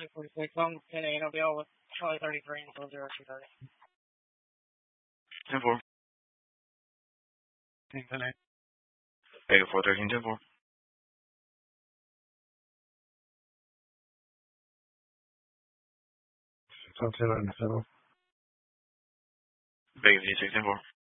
646 on 10 8, I'll be out with Charlie 33 until 0230. 10-4. 10 8. Vega 413, 10-4. It's on 10 9 7. Vega V6, 10-4.